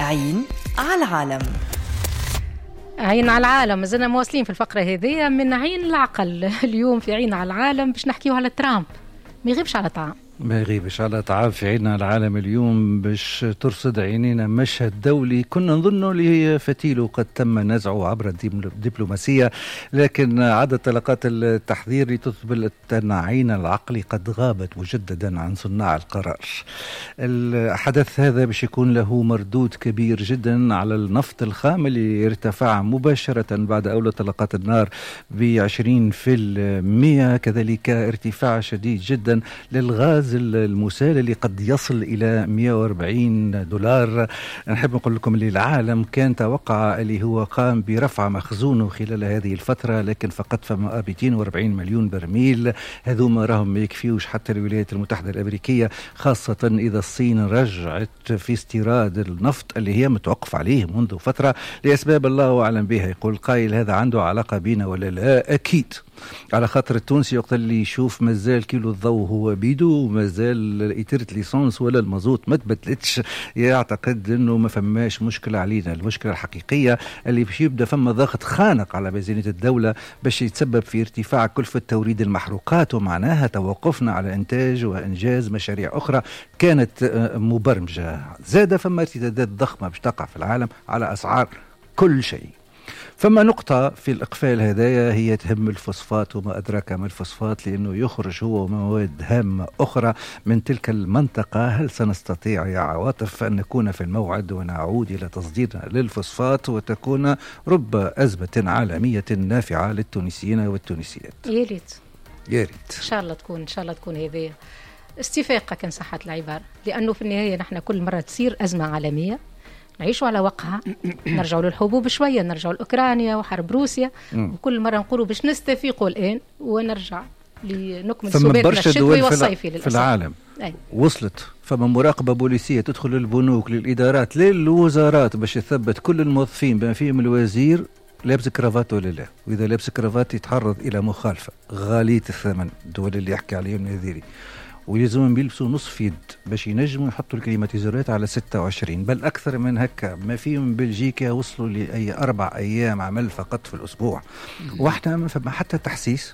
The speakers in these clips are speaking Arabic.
عين على العالم. عين على العالم، مازلنا مواصلين في الفقرة هذه من عين العقل. اليوم في عين على العالم باش نحكيو على ترامب. ما يغيبش على طعام، ما يغيبش على طعام في عيننا العالم اليوم باش ترصد عينينا مشهد دولي كنا نظنه لفتيله قد تم نزعه عبر الدبلوماسية، لكن عدد طلقات التحذير لتثبت أن عين العقل قد غابت مجددا عن صناع القرار. الحدث هذا باش يكون له مردود كبير جدا على النفط الخام اللي ارتفع مباشرة بعد أولى طلقات النار ب20%، كذلك ارتفاع شديد جدا للغاز المسال اللي قد يصل إلى $140. نحب نقول لكم اللي العالم كان توقع اللي هو قام برفع مخزونه خلال هذه الفترة، لكن فقط فما 240 مليون برميل. هذوما راهم ما يكفيوش حتى الولايات المتحدة الأمريكية، خاصة إذا الصين رجعت في استيراد النفط اللي هي متوقف عليه منذ فترة لأسباب الله أعلم بها. يقول قائل هذا عنده علاقة بينا ولا لا؟ أكيد، على خاطر التونسي وقت اللي يشوف مازال كيلو الضوء هو بيدو ومازال إترة ليسونس ولا المازوت ما تبدلتش، يعتقد أنه ما فماش مشكلة علينا. المشكلة الحقيقية اللي باش يبدأ فما ضغط خانق على ميزانية الدولة باش يتسبب في ارتفاع كلفة توريد المحروقات، ومعناها توقفنا على إنتاج وإنجاز مشاريع أخرى كانت مبرمجة. زاد فما ارتدادات ضخمة باش تقع في العالم على أسعار كل شيء. فما نقطة في الإقفال هدايا هي تهم الفوسفات، وما أدراك ما الفوسفات، لأنه يخرج هو ومواد هامة أخرى من تلك المنطقة. هل سنستطيع يا عواطف أن نكون في الموعد ونعود إلى تصديرنا للفوسفات وتكون رب أزمة عالمية نافعة للتونسيين والتونسيات؟ يا ريت إن شاء الله تكون هذه استفاقة كان صحة العبارة، لأنه في النهاية نحن كل مرة تصير أزمة عالمية نعيشوا على وقعها، نرجعوا للحبوب شوية، نرجعوا لأوكرانيا وحرب روسيا، وكل مرة نقولوا باش نستفيقوا الآن ونرجع لنكمل سباتنا الشتوي والصيفي للأسف. في العالم أي. وصلت فما مراقبة بوليسية تدخل للبنوك للإدارات للوزارات باش يثبت كل الموظفين بما فيهم الوزير لابس كرافات ولا لا، وإذا لابس كرافات يتعرض إلى مخالفة غالية الثمن. الدول اللي يحكي عليهم نذيري ويلزمهم يلبسوا نصف يد باش ينجموا يحطوا الكليماتيزورات على 26 بل أكثر من هكا. ما فيهم بلجيكا وصلوا لأي 4 أيام عمل فقط في الأسبوع، واحنا ما فما حتى تحسيس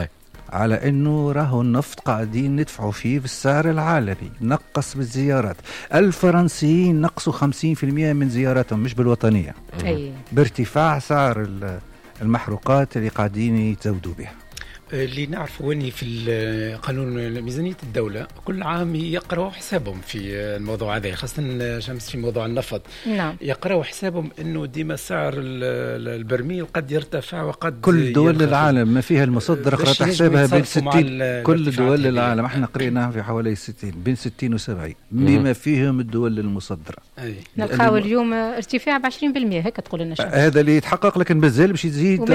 على أنه راهو النفط قاعدين ندفعوا فيه بالسعر العالمي. نقص بالزيارات، الفرنسيين نقصوا 50% من زياراتهم مش بالوطنية بارتفاع سعر المحروقات اللي قاعدين يتزودوا بها. اللي نعرفه أني في قانون ميزانية الدولة كل عام يقرأوا حسابهم في الموضوع هذا، خاصة شمس في موضوع النفط. نعم. يقرأوا حسابهم أنه ديما سعر البرميل قد يرتفع وقد كل دول العالم ما فيها المصدر قرأت حسابها بين 60. كل دول العالم احنا قريناها في حوالي 60 بين 60 و70 بما فيهم الدول المصدرة. نلقاو اليوم ارتفاع ب20% هيك تقول لنا شمس. هذا اللي يتحقق، لكن مازال باش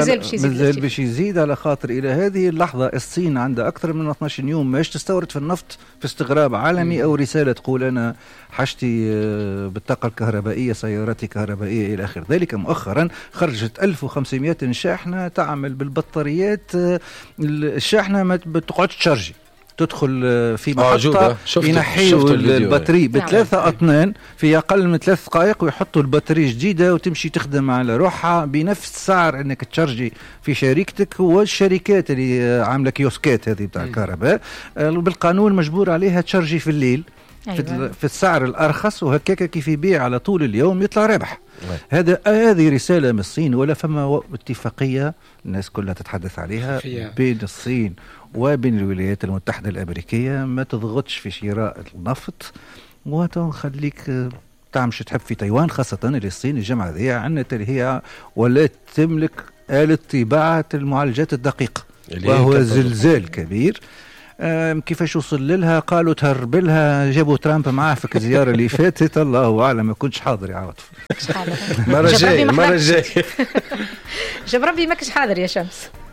يزيد على خاطر إلى هذه اللحظة الصين عندها أكثر من 12 يوم ماش تستورد في النفط في استغراب عالمي أو رسالة تقول أنا حاجتي بالطاقة الكهربائية، سياراتي كهربائية إلى آخر ذلك. مؤخرا خرجت 1500 شاحنة تعمل بالبطاريات. الشاحنة ما بتقعدش تشارجي، تدخل في محطة ينحيوا البطاري بثلاثة أطنان في أقل من 3 دقائق ويحطوا البطارية جديدة وتمشي تخدم على روحها بنفس سعر أنك تشارجي في شركتك. والشركات اللي عاملة كيوسكات هذه بتاع الكهرباء بالقانون مجبور عليها تشارجي في الليل. أيوة. في السعر الأرخص، وهكاك كيف يبيع على طول اليوم يطلع ربح. هذه رسالة من الصين، ولا فما اتفاقية الناس كلها تتحدث عليها بين الصين وبين الولايات المتحدة الأمريكية ما تضغطش في شراء النفط وتخليك تعمش تحب في تايوان، خاصة اللي الصين الجامعة ذي عندنا هي ولا تملك آلة طباعة المعالجات الدقيقة وهو زلزال كبير. كيفاش وصل لها؟ قالوا تهرب لها، جابوا ترامب معاه في الزيارة اللي فاتت. الله أعلم، ما كنتش حاضر يا عاطف. مرة جاي جاب ربي ما كنتش حاضر يا شمس.